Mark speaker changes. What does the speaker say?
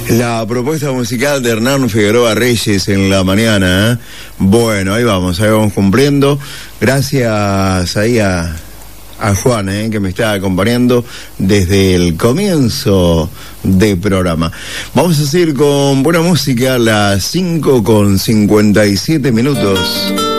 Speaker 1: La propuesta musical de Hernán Figueroa Reyes en la mañana, ¿eh? Bueno, ahí vamos cumpliendo. Gracias ahí a Juan, que me está acompañando desde el comienzo del programa. Vamos a seguir con buena música a las 5:57.